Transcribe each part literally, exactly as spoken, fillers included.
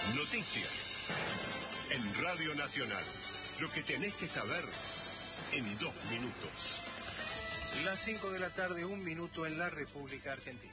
Noticias en Radio Nacional. Lo que tenés que saber en dos minutos. Las cinco de la tarde, un minuto en la República Argentina.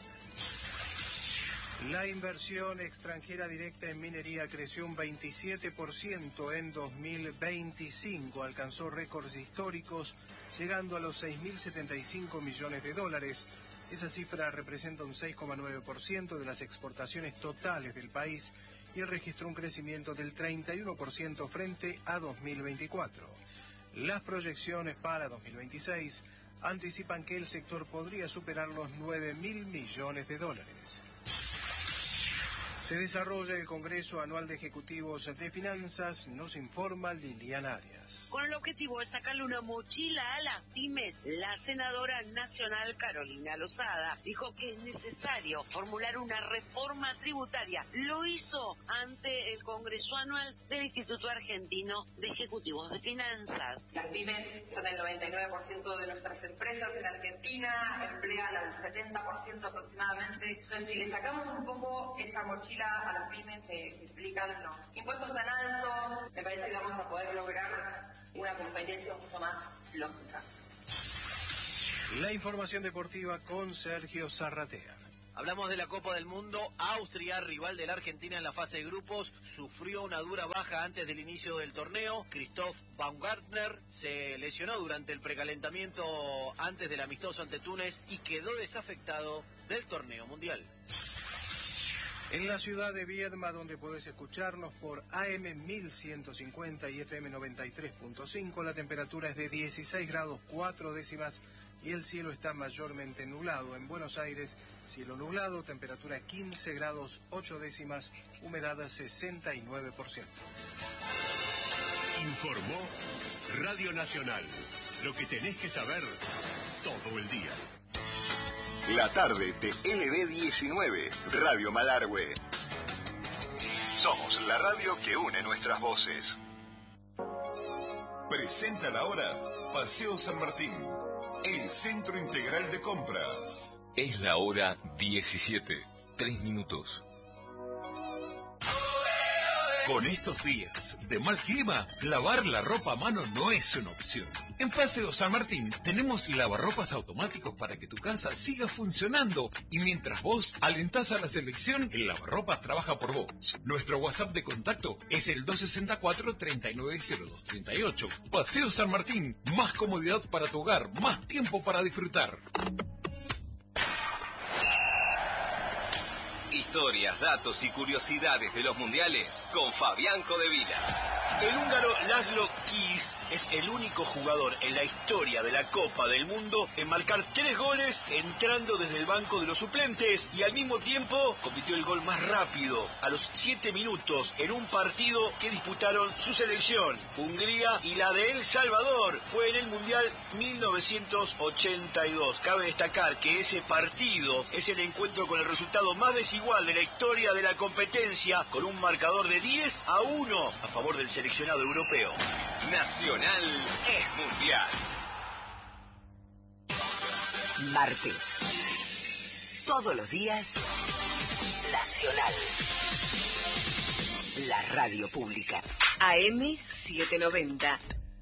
La inversión extranjera directa en minería creció un veintisiete por ciento en dos mil veinticinco, alcanzó récords históricos, llegando a los seis mil setenta y cinco millones de dólares. Esa cifra representa un seis coma nueve por ciento de las exportaciones totales del país y registró un crecimiento del treinta y uno por ciento frente a dos mil veinticuatro. Las proyecciones para dos mil veintiséis anticipan que el sector podría superar los nueve mil millones de dólares. Se desarrolla el Congreso Anual de Ejecutivos de Finanzas, nos informa Liliana Arias. Con el objetivo de sacarle una mochila a las pymes, la senadora nacional Carolina Lozada dijo que es necesario formular una reforma tributaria. Lo hizo ante el Congreso Anual del Instituto Argentino de Ejecutivos de Finanzas. Las pymes son el noventa y nueve por ciento de nuestras empresas en Argentina, emplean al setenta por ciento aproximadamente. Entonces, si le sacamos un poco esa mochila a las pymes que implican los impuestos tan altos, me parece que vamos a poder lograr una competencia mucho más lógica. La información deportiva con Sergio Zarratea. Hablamos de la Copa del Mundo. Austria, rival de la Argentina en la fase de grupos, sufrió una dura baja antes del inicio del torneo. Christoph Baumgartner se lesionó durante el precalentamiento antes del amistoso ante Túnez y quedó desafectado del torneo mundial. En la ciudad de Viedma, donde podés escucharnos por A M mil ciento cincuenta y F M noventa y tres punto cinco, la temperatura es de dieciséis grados cuatro décimas y el cielo está mayormente nublado. En Buenos Aires, cielo nublado, temperatura quince grados ocho décimas, humedad sesenta y nueve por ciento. Informó Radio Nacional. Lo que tenés que saber todo el día. La tarde de L B diecinueve, Radio Malargüe. Somos la radio que une nuestras voces. Presenta la hora Paseo San Martín, el centro integral de compras. Es la hora diecisiete, tres minutos. Con estos días de mal clima, lavar la ropa a mano no es una opción. En Paseo San Martín tenemos lavarropas automáticos para que tu casa siga funcionando y mientras vos alentás a la selección, el lavarropas trabaja por vos. Nuestro WhatsApp de contacto es el dos sesenta y cuatro, treinta y nueve cero dos treinta y ocho. Paseo San Martín, más comodidad para tu hogar, más tiempo para disfrutar. Historias, datos y curiosidades de los mundiales con Fabián Codevila. El húngaro Laszlo Kiss es el único jugador en la historia de la Copa del Mundo en marcar tres goles entrando desde el banco de los suplentes y al mismo tiempo convirtió el gol más rápido a los siete minutos en un partido que disputaron su selección, Hungría y la de El Salvador. Fue en el Mundial mil novecientos ochenta y dos. Cabe destacar que ese partido es el encuentro con el resultado más desigual de la historia de la competencia, con un marcador de diez a uno a favor del seleccionado europeo. Nacional es mundial. Martes. Todos los días, Nacional. La radio pública. A M setecientos noventa.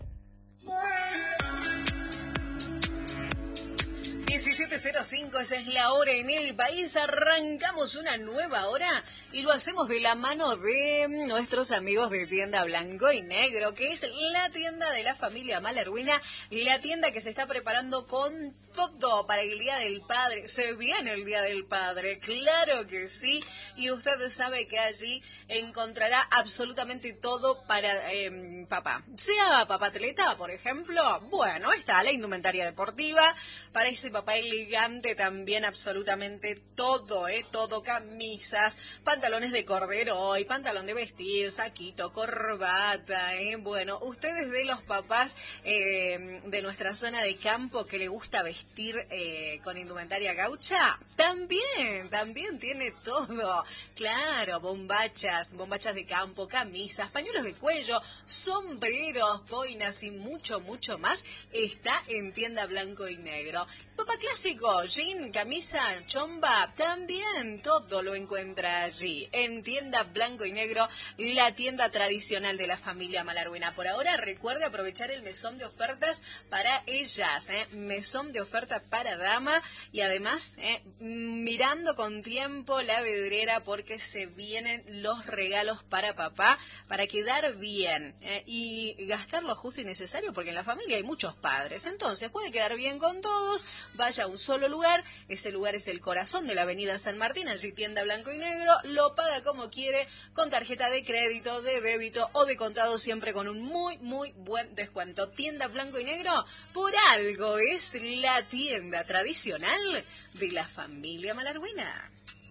diecisiete cero cinco, esa es la hora en el país. Arrancamos una nueva hora y lo hacemos de la mano de nuestros amigos de Tienda Blanco y Negro, que es la tienda de la familia Malarguina, la tienda que se está preparando con todo para el Día del Padre. Se viene el Día del Padre, claro que sí, y usted sabe que allí encontrará absolutamente todo para eh, papá. Sea papá atleta, por ejemplo, bueno, está la indumentaria deportiva, para ese papá elegante también absolutamente todo, eh, todo, camisas, pantalones de corderoy, pantalón de vestir, saquito, corbata, eh, bueno, ustedes de los papás eh, de nuestra zona de campo que le gusta vestir, vestir eh, con indumentaria gaucha? También, también tiene todo. Claro, bombachas, bombachas de campo, camisas, pañuelos de cuello, sombreros, boinas y mucho, mucho más. Está en Tienda Blanco y Negro. Ropa clásico, jean, camisa, chomba, también todo lo encuentra allí, en Tienda Blanco y Negro, la tienda tradicional de la familia Malarguina. Por ahora, recuerde aprovechar el mesón de ofertas para ellas, ¿eh? Mesón de oferta para dama y además ¿eh? mirando con tiempo la vidriera porque se vienen los regalos para papá, para quedar bien ¿eh? y gastar lo justo y necesario porque en la familia hay muchos padres, entonces puede quedar bien con todos. Vaya a un solo lugar, ese lugar es el corazón de la avenida San Martín, allí Tienda Blanco y Negro, lo paga como quiere, con tarjeta de crédito, de débito o de contado, siempre con un muy, muy buen descuento. Tienda Blanco y Negro, por algo es la tienda tradicional de la familia Malarguina.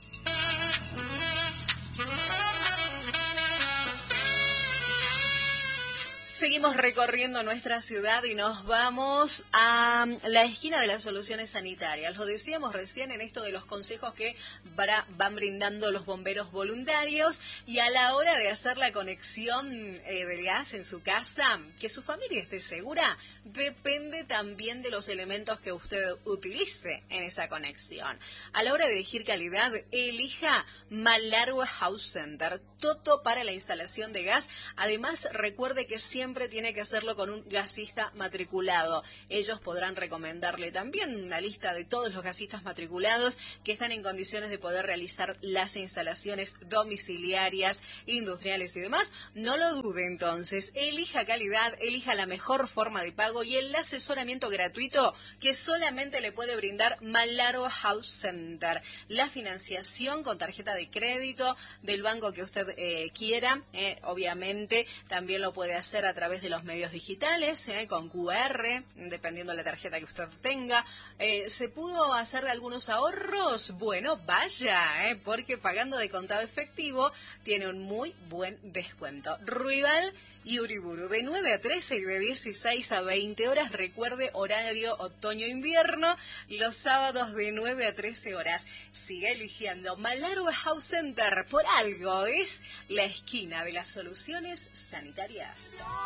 Seguimos recorriendo nuestra ciudad y nos vamos a la esquina de las soluciones sanitarias. Lo decíamos recién en esto de los consejos que van brindando los bomberos voluntarios y a la hora de hacer la conexión eh, del gas en su casa, que su familia esté segura, depende también de los elementos que usted utilice en esa conexión. A la hora de elegir calidad, elija Malargüe House Center, todo para la instalación de gas. Además, recuerde que siempre Siempre tiene que hacerlo con un gasista matriculado. Ellos podrán recomendarle también una lista de todos los gasistas matriculados que están en condiciones de poder realizar las instalaciones domiciliarias, industriales y demás. No lo dude entonces, elija calidad, elija la mejor forma de pago y el asesoramiento gratuito que solamente le puede brindar Malargüe House Center. La financiación con tarjeta de crédito del banco que usted eh, quiera, eh, obviamente también lo puede hacer a través de los medios digitales, eh, con Q R, dependiendo de la tarjeta que usted tenga. Eh, ¿Se pudo hacer de algunos ahorros? Bueno, vaya, eh, porque pagando de contado efectivo tiene un muy buen descuento. Ruibal y Uriburu, de nueve a trece y de dieciséis a veinte horas. Recuerde, horario otoño-invierno, los sábados de nueve a trece horas. Siga eligiendo Malargüe House Center, por algo es la esquina de las soluciones sanitarias.